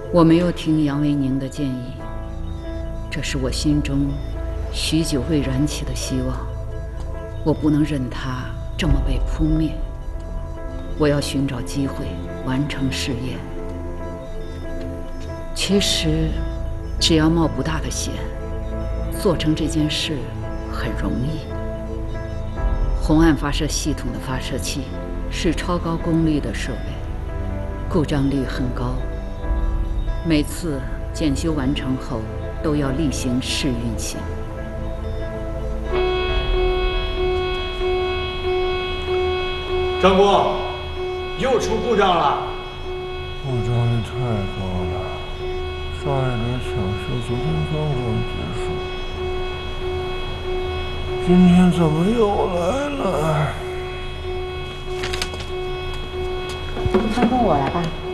我没有听杨维宁的建议，这是我心中许久未燃起的希望，我不能任它这么被扑灭。我要寻找机会完成试验。其实，只要冒不大的险，做成这件事很容易。红岸发射系统的发射器是超高功率的设备，故障率很高。每次检修完成后，都要例行试运行。 张工，又出故障了。 故障率太高了，上一轮抢修昨天刚刚结束，今天怎么又来了？ 张工，我来吧。